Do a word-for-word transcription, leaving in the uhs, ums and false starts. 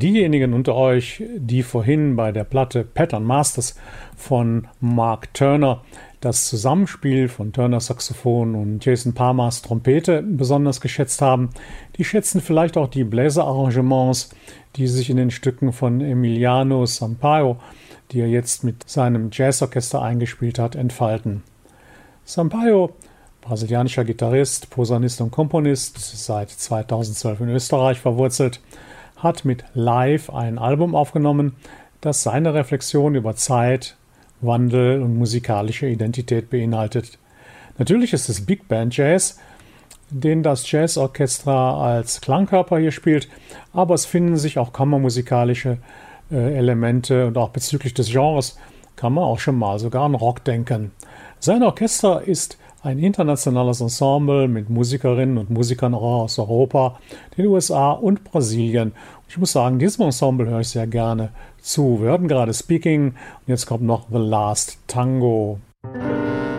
Diejenigen unter euch, die vorhin bei der Platte Pattern Masters von Mark Turner das Zusammenspiel von Turner Saxophon und Jason Palmers Trompete besonders geschätzt haben, die schätzen vielleicht auch die Bläserarrangements, die sich in den Stücken von Emiliano Sampaio, die er jetzt mit seinem Jazzorchester eingespielt hat, entfalten. Sampaio, brasilianischer Gitarrist, Posaunist und Komponist, seit zweitausendzwölf in Österreich verwurzelt, hat mit Live ein Album aufgenommen, das seine Reflexion über Zeit, Wandel und musikalische Identität beinhaltet. Natürlich ist es Big Band Jazz, den das Jazzorchester als Klangkörper hier spielt, aber es finden sich auch kammermusikalische äh, Elemente und auch bezüglich des Genres kann man auch schon mal sogar an Rock denken. Sein Orchester ist ein internationales Ensemble mit Musikerinnen und Musikern aus Europa, den U S A und Brasilien. Ich muss sagen, diesem Ensemble höre ich sehr gerne zu. Wir hörten gerade Speaking und jetzt kommt noch The Last Tango.